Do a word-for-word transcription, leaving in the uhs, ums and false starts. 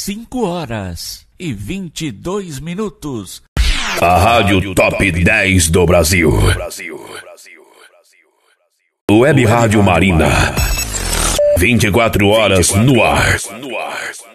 cinco horas e vinte e dois minutos. A Rádio Top dez do Brasil. Web Rádio Marina. vinte e quatro horas no ar.